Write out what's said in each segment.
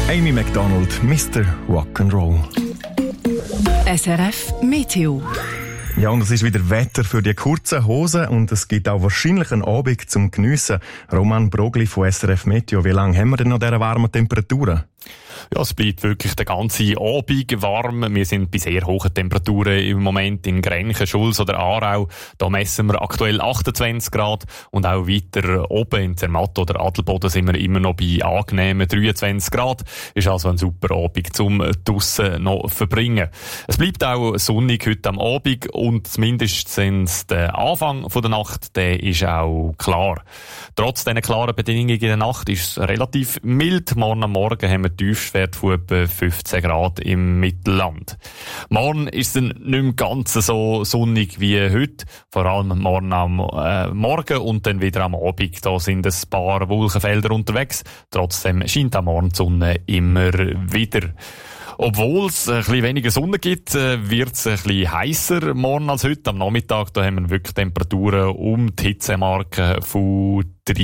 Amy MacDonald, Mr. Rock'n'Roll. SRF Meteo. Ja, und es ist wieder Wetter für die kurzen Hosen und es gibt auch wahrscheinlich einen Abend zum Geniessen. Roman Brogli von SRF Meteo, wie lange haben wir denn noch diese warmen Temperaturen? Ja, es bleibt wirklich den ganzen Abend warm. Wir sind bei sehr hohen Temperaturen im Moment in Grenchen, Schulz oder Aarau. Da messen wir aktuell 28 Grad und auch weiter oben in Zermatt oder Adelboden sind wir immer noch bei angenehmen 23 Grad. Ist also ein super Abend zum draussen noch verbringen. Es bleibt auch sonnig heute am Abend und zumindest der Anfang von der Nacht, der ist auch klar. Trotz diesen klaren Bedingungen in der Nacht ist es relativ mild. Morgen am Morgen haben wir Tiefstwert von etwa 15 Grad im Mittelland. Morgen ist es nicht mehr ganz so sonnig wie heute. Vor allem morgen am Morgen und dann wieder am Abend. Da sind ein paar Wolkenfelder unterwegs. Trotzdem scheint am Morgen die Sonne immer wieder. Obwohl es ein bisschen weniger Sonne gibt, wird es ein bisschen heißer morgen als heute. Am Nachmittag da haben wir wirklich Temperaturen um die Hitzemarke von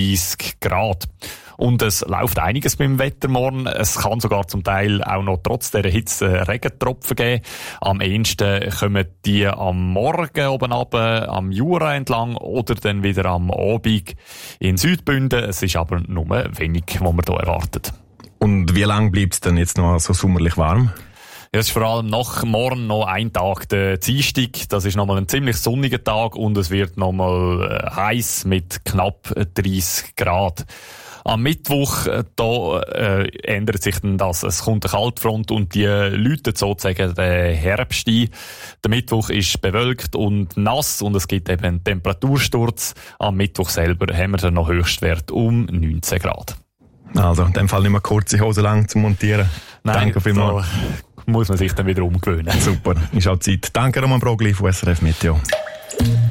30 Grad. Und es läuft einiges beim Wetter morgen. Es kann sogar zum Teil auch noch trotz dieser Hitze Regentropfen geben. Am ehesten kommen die am Morgen oben runter, am Jura entlang oder dann wieder am Abend in Südbünden. Es ist aber nur wenig, was man hier erwartet. Und wie lange bleibt es denn jetzt noch so sommerlich warm? Ja, es ist vor allem nach morgen noch ein Tag, der Dienstag. Das ist nochmal ein ziemlich sonniger Tag und es wird nochmal heiß mit knapp 30 Grad. Am Mittwoch, da ändert sich dann das. Es kommt eine Kaltfront und die läutet sozusagen den Herbst ein. Der Mittwoch ist bewölkt und nass und es gibt eben einen Temperatursturz. Am Mittwoch selber haben wir dann noch Höchstwert um 19 Grad. Also, in dem Fall nicht mehr kurze Hose lang zu montieren. Nein, danke vielmals. Da muss man sich dann wieder umgewöhnen. Super, ist auch Zeit. Danke Roman Brogli von SRF Meteo.